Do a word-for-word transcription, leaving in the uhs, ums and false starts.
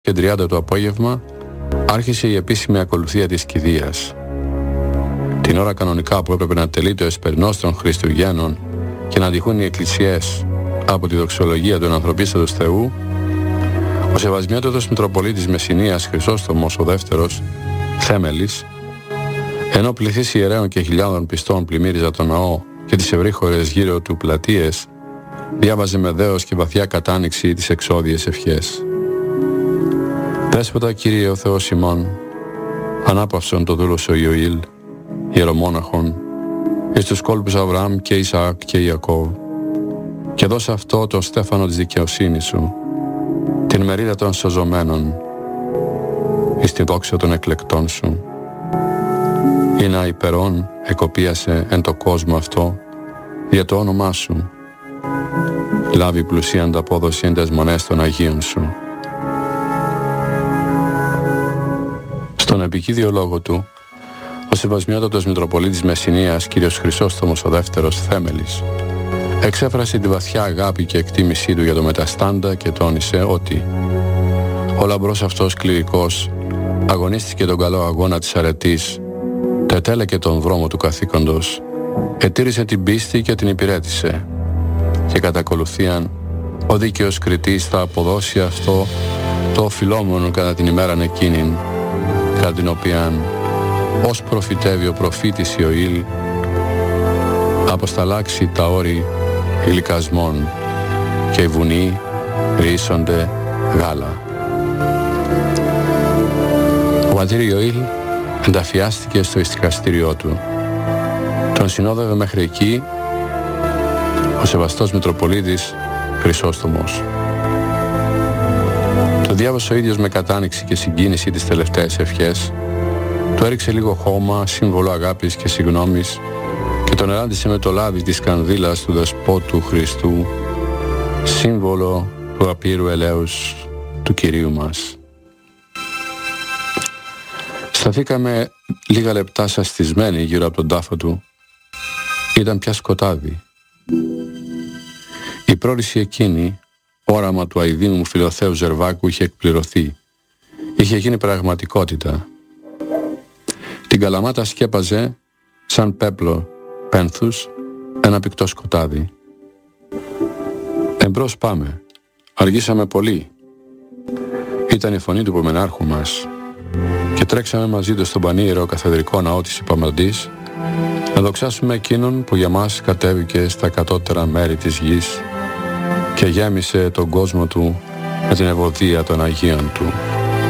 και τριάντα το απόγευμα άρχισε η επίσημη ακολουθία της κηδείας. Την ώρα κανονικά που έπρεπε να τελείται ο εσπερινός των Χριστουγέννων και να τυχούν οι εκκλησιές από τη δοξολογία του ανθρωπίστατος Θεού, ο Σεβασμιότατος Μητροπολίτης Μεσσηνίας Χρυσόστομος ο δεύτερος, Θέμελης, ενώ πληθύς ιερέων και χιλιάδων πιστών πλημμύριζα τον ναό και τις ευρύχωρες γύρω του πλατείες, διάβαζε με δέος και βαθιά κατάνοιξη τις εξώδιες ευχές. Δέσποτα Κύριε ο Θεός ημών, ανάπαυσον το δούλο σου Ιωήλ, ιερομόναχον, εις τους κόλπους Αβραάμ και Ισαάκ και Ιακώβ, και δώσε αυτό το στέφανο της δικαιοσύνης σου, την μερίδα των σωζωμένων, εις τη δόξα των εκλεκτών σου. Ή να υπερών εκοπίασε εν το κόσμο αυτό για το όνομά σου. Λάβει πλουσία ανταπόδοση εν τες μονές των Αγίων σου. Στον επικίδιο λόγο του, ο Σεβασμιότατος Μητροπολίτης Μεσσηνίας κύριος Χρυσόστομος ο δεύτερος Θέμελης εξέφρασε τη βαθιά αγάπη και εκτίμησή του για το μεταστάντα και τόνισε ότι ο λαμπρός αυτός κληρικός αγωνίστηκε τον καλό αγώνα της αρετής, τετέλεκε τον δρόμο του καθήκοντος, ετήρησε την πίστη και την υπηρέτησε, και κατά ακολουθίαν ο δίκαιος κριτής θα αποδώσει αυτό το οφειλόμενο κατά την ημέραν εκείνην, κατά την οποία ως προφητεύει ο προφήτης Ιωήλ, αποσταλάξει τα όρη γλυκασμών και οι βουνοί ρίσονται γάλα. Ο πατήρ Ιωήλ ενταφιάστηκε στο ησυχαστήριό του. Τον συνόδευε μέχρι εκεί ο σεβαστός Μητροπολίτης Χρυσόστομος. Το διάβασε ο ίδιος με κατάνοιξη και συγκίνηση τις τελευταίες ευχές, του έριξε λίγο χώμα, σύμβολο αγάπης και συγγνώμης, και τον εράντησε με το λάδι της κανδύλας του Δεσπότου Χριστού, σύμβολο του απείρου ελέους του Κυρίου μας. Σταθήκαμε λίγα λεπτά σαστισμένοι γύρω από τον τάφο του. Ήταν πια σκοτάδι. Η πρόρηση εκείνη, όραμα του αηδήμου μου Φιλοθέου Ζερβάκου, είχε εκπληρωθεί. Είχε γίνει πραγματικότητα. Την καλαμάτα σκέπαζε σαν πέπλο πένθους ένα πυκτό σκοτάδι. Εμπρός πάμε. Αργήσαμε πολύ. Ήταν η φωνή του πομενάρχου μας και τρέξαμε μαζί του στον πανίερο καθεδρικό ναό της Ιππαμαντής να δοξάσουμε εκείνον που για μας κατέβηκε στα κατώτερα μέρη της γης και γέμισε τον κόσμο του με την ευωδία των Αγίων του.